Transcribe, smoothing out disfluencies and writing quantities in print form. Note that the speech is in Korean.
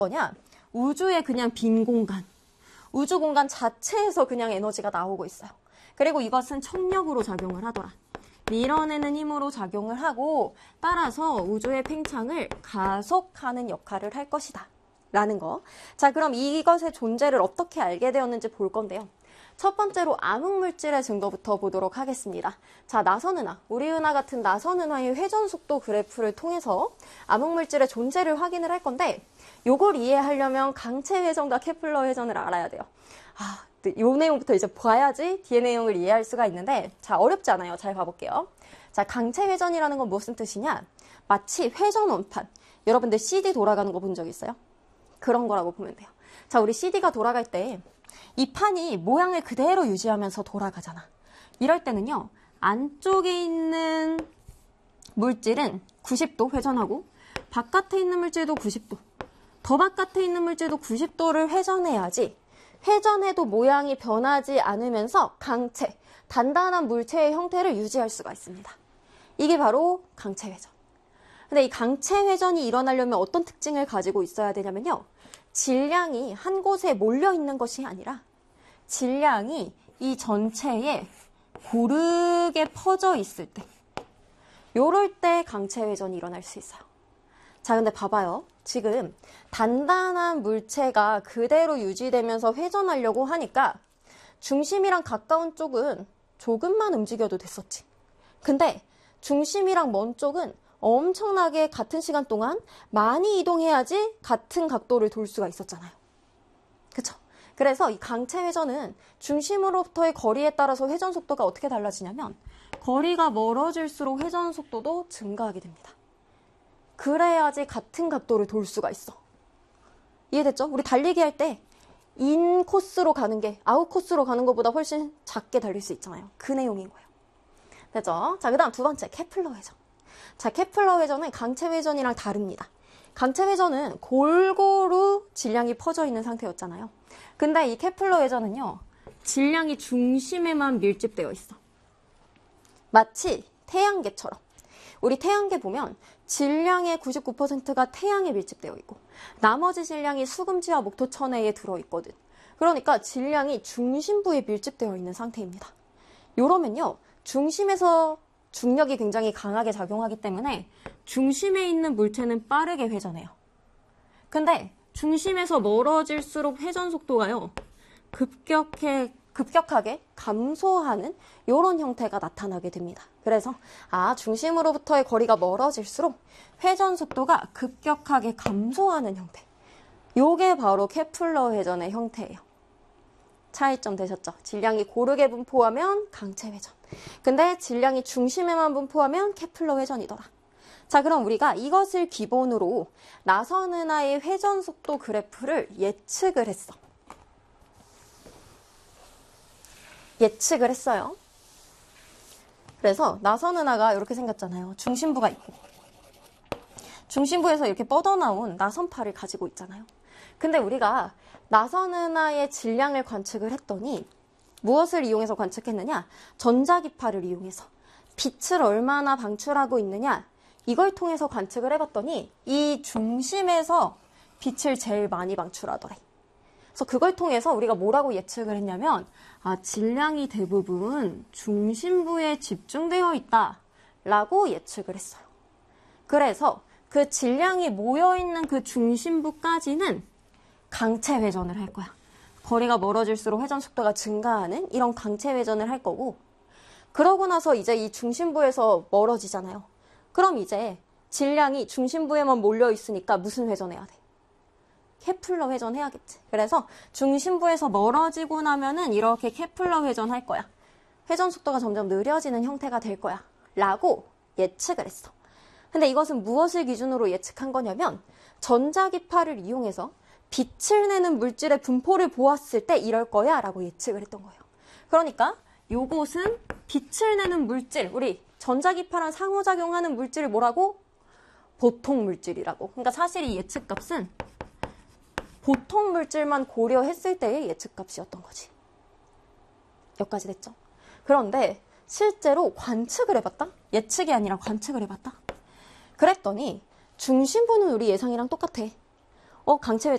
뭐냐? 우주의 그냥 빈 공간, 우주 공간 자체에서 그냥 에너지가 나오고 있어요. 그리고 이것은 trọng力으로 작용을 하더라. 밀어내는 힘으로 작용을 하고 따라서 우주의 팽창을 가속하는 역할을 할 것이다. 라는 거. 자, 그럼 이것의 존재를 어떻게 알게 되었는지 볼 건데요. 첫 번째로 암흑물질의 증거부터 보도록 하겠습니다. 자, 나선은하, 우리 은하 같은 나선은하의 회전속도 그래프를 통해서 암흑물질의 존재를 확인을 할 건데 요걸 이해하려면 강체 회전과 케플러 회전을 알아야 돼요. 요 내용부터 이제 봐야지 뒤에 내용을 이해할 수가 있는데 자, 어렵지 않아요. 잘 봐볼게요. 자, 강체 회전이라는 건 무슨 뜻이냐? 마치 회전 원판. 여러분들 CD 돌아가는 거 본 적 있어요? 그런 거라고 보면 돼요. 자, 우리 CD가 돌아갈 때 이 판이 모양을 그대로 유지하면서 돌아가잖아. 이럴 때는요, 안쪽에 있는 물질은 90도 회전하고 바깥에 있는 물질도 90도, 더 바깥에 있는 물질도 90도를 회전해야지 회전해도 모양이 변하지 않으면서 강체, 단단한 물체의 형태를 유지할 수가 있습니다. 이게 바로 강체 회전. 근데 이 강체 회전이 일어나려면 어떤 특징을 가지고 있어야 되냐면요. 질량이 한 곳에 몰려 있는 것이 아니라 질량이 이 전체에 고르게 퍼져 있을 때, 요럴 때 강체 회전이 일어날 수 있어요. 자, 근데 봐봐요. 지금 단단한 물체가 그대로 유지되면서 회전하려고 하니까 중심이랑 가까운 쪽은 조금만 움직여도 됐었지. 근데 중심이랑 먼 쪽은 엄청나게 같은 시간 동안 많이 이동해야지 같은 각도를 돌 수가 있었잖아요. 그쵸? 그래서 이 강체 회전은 중심으로부터의 거리에 따라서 회전 속도가 어떻게 달라지냐면 거리가 멀어질수록 회전 속도도 증가하게 됩니다. 그래야지 같은 각도를 돌 수가 있어. 이해됐죠? 우리 달리기 할 때 인 코스로 가는 게 아웃 코스로 가는 것보다 훨씬 작게 달릴 수 있잖아요. 그 내용인 거예요. 됐죠? 자, 그 다음 두 번째, 케플러 회전. 자, 케플러 회전은 강체 회전이랑 다릅니다. 강체 회전은 골고루 질량이 퍼져 있는 상태였잖아요. 근데 이 케플러 회전은요, 질량이 중심에만 밀집되어 있어. 마치 태양계처럼. 우리 태양계 보면 질량의 99%가 태양에 밀집되어 있고 나머지 질량이 수금지와 목토천에 들어있거든. 그러니까 질량이 중심부에 밀집되어 있는 상태입니다. 이러면요, 중심에서 중력이 굉장히 강하게 작용하기 때문에 중심에 있는 물체는 빠르게 회전해요. 근데 중심에서 멀어질수록 회전 속도가요, 급격하게 감소하는 이런 형태가 나타나게 됩니다. 그래서 중심으로부터의 거리가 멀어질수록 회전 속도가 급격하게 감소하는 형태. 요게 바로 케플러 회전의 형태예요. 차이점 되셨죠? 질량이 고르게 분포하면 강체 회전. 근데 질량이 중심에만 분포하면 케플러 회전이더라. 자, 그럼 우리가 이것을 기본으로 나선은하의 회전 속도 그래프를 예측을 했어. 예측을 했어요. 그래서 나선은하가 이렇게 생겼잖아요. 중심부가 있고 중심부에서 이렇게 뻗어나온 나선파를 가지고 있잖아요. 근데 우리가 나선은하의 질량을 관측을 했더니 무엇을 이용해서 관측했느냐? 전자기파를 이용해서 빛을 얼마나 방출하고 있느냐? 이걸 통해서 관측을 해봤더니 이 중심에서 빛을 제일 많이 방출하더래. 그래서 그걸 통해서 우리가 뭐라고 예측을 했냐면 질량이 대부분 중심부에 집중되어 있다라고 예측을 했어요. 그래서 그 질량이 모여있는 그 중심부까지는 강체 회전을 할 거야. 거리가 멀어질수록 회전 속도가 증가하는 이런 강체 회전을 할 거고, 그러고 나서 이제 이 중심부에서 멀어지잖아요. 그럼 이제 질량이 중심부에만 몰려 있으니까 무슨 회전해야 돼? 케플러 회전 해야겠지. 그래서 중심부에서 멀어지고 나면은 이렇게 케플러 회전 할 거야. 회전 속도가 점점 느려지는 형태가 될 거야. 라고 예측을 했어. 근데 이것은 무엇을 기준으로 예측한 거냐면 전자기파를 이용해서 빛을 내는 물질의 분포를 보았을 때 이럴 거야 라고 예측을 했던 거예요. 그러니까 요것은 빛을 내는 물질, 우리 전자기파랑 상호작용하는 물질을 뭐라고? 보통 물질이라고. 그러니까 사실 이 예측값은 보통 물질만 고려했을 때의 예측값이었던 거지. 여기까지 됐죠? 그런데 실제로 관측을 해봤다? 예측이 아니라 관측을 해봤다? 그랬더니 중심부는 우리 예상이랑 똑같아. 강체 회전